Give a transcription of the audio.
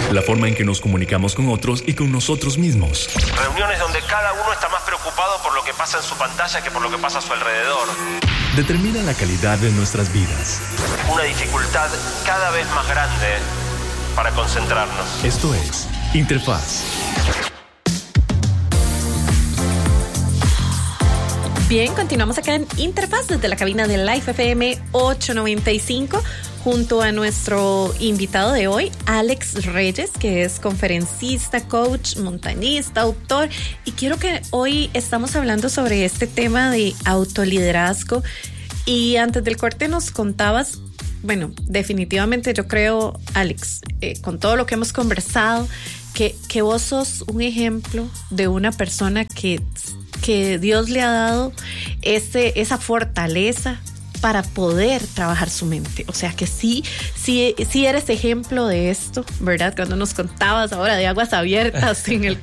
la forma en que nos comunicamos con otros y con nosotros mismos. Reuniones donde cada uno está más preocupado por lo que pasa en su pantalla que por lo que pasa a su alrededor. Determina la calidad de nuestras vidas. Una dificultad cada vez más grande para concentrarnos. Esto es Interfaz. Bien, continuamos acá en Interfaz desde la cabina de Life FM 895 junto a nuestro invitado de hoy, Alex Reyes, que es conferencista, coach, montañista, autor. Y quiero que hoy estamos hablando sobre este tema de autoliderazgo. Y antes del corte nos contabas, bueno, definitivamente yo creo, Alex, con todo lo que hemos conversado, que vos sos un ejemplo de una persona que Dios le ha dado esa fortaleza para poder trabajar su mente. O sea que sí eres ejemplo de esto, ¿verdad? Cuando nos contabas ahora de aguas abiertas en el